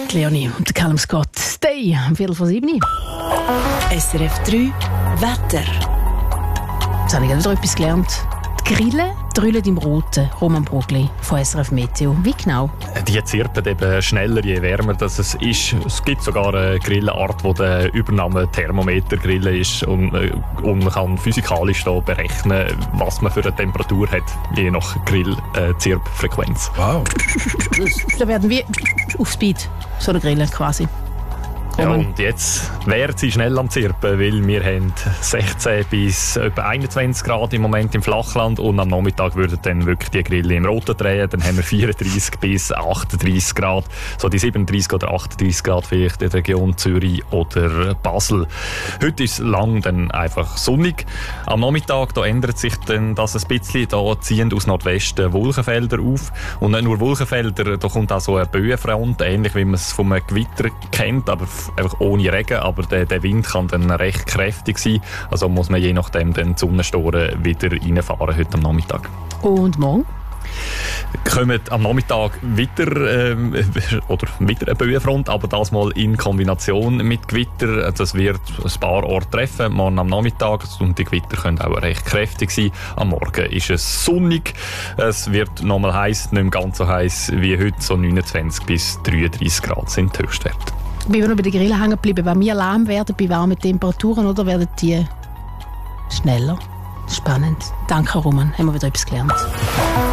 Leonie und Callum Scott. Stay am 6:15. SRF 3 Wetter. Jetzt habe ich wieder etwas gelernt. Die Grillen drüllen im Roten. Roman Brugli von SRF Meteo. Wie genau? Die zirpen eben schneller, je wärmer das es ist. Es gibt sogar eine Grillenart, wo der Übername Thermometergrille ist und man kann physikalisch da berechnen, was man für eine Temperatur hat, je nach Grillzirpfrequenz. Wow. Da werden wir auf Speed, so eine Grille quasi. Ja, und jetzt wäre sie schnell am Zirpen, weil wir haben 16 bis etwa 21 Grad im Moment im Flachland und am Nachmittag würden dann wirklich die Grille im Roten drehen. Dann haben wir 34 bis 38 Grad, so die 37 oder 38 Grad vielleicht in der Region Zürich oder Basel. Heute ist es lang dann einfach sonnig. Am Nachmittag da ändert sich dann das ein bisschen. Da ziehen aus Nordwesten Wolkenfelder auf. Und nicht nur Wolkenfelder, da kommt auch so eine Böenfront, ähnlich wie man es vom Gewitter kennt, aber einfach ohne Regen, aber der Wind kann dann recht kräftig sein. Also muss man je nachdem den Sonnenstoren wieder reinfahren heute am Nachmittag. Und morgen? Kommen am Nachmittag wieder eine Böenfront, aber das mal in Kombination mit Gewitter. Das wird ein paar Orte treffen, morgen am Nachmittag. Und die Gewitter können auch recht kräftig sein. Am Morgen ist es sonnig. Es wird nochmal heiß, nicht mehr ganz so heiß wie heute. So 29 bis 33 Grad sind die Höchstwerte. Bleiben wir noch bei den Grillen hängen geblieben. Wenn wir lahm werden bei warmen Temperaturen, oder werden die schneller? Spannend. Danke, Roman. Haben wir wieder etwas gelernt.